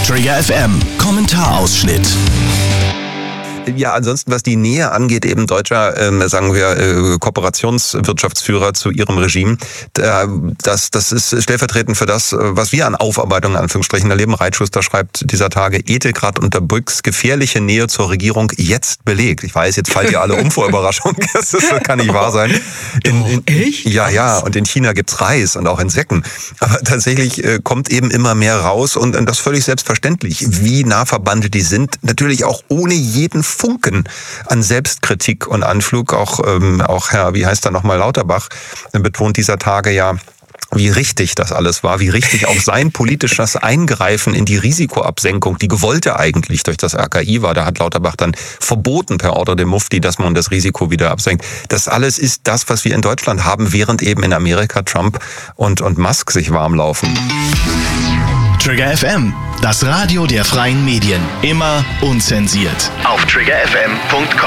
Trigger FM Kommentarausschnitt. Ja, ansonsten, was die Nähe angeht, eben deutscher, sagen wir, Kooperationswirtschaftsführer zu ihrem Regime, das ist stellvertretend für das, was wir an Aufarbeitung in Anführungsstrichen erleben. Reitschuster schreibt dieser Tage, Ethikrat unter Brüggs gefährliche Nähe zur Regierung jetzt belegt. Ich weiß, jetzt fallt ihr alle um vor Überraschung. Das kann nicht wahr sein. Echt? Ja, und in China gibt's Reis und auch in Säcken. Aber tatsächlich kommt eben immer mehr raus und das völlig selbstverständlich, wie nah verbandelt die sind. Natürlich auch ohne jeden Funken an Selbstkritik und Anflug. Auch Herr, wie heißt er nochmal, Lauterbach, betont dieser Tage ja, wie richtig das alles war, wie richtig auch sein politisches Eingreifen in die Risikoabsenkung, die gewollte eigentlich durch das RKI war. Da hat Lauterbach dann verboten per Order dem Mufti, dass man das Risiko wieder absenkt. Das alles ist das, was wir in Deutschland haben, während eben in Amerika Trump und Musk sich warm laufen. Trigger FM, das Radio der freien Medien. Immer unzensiert. Auf triggerfm.com.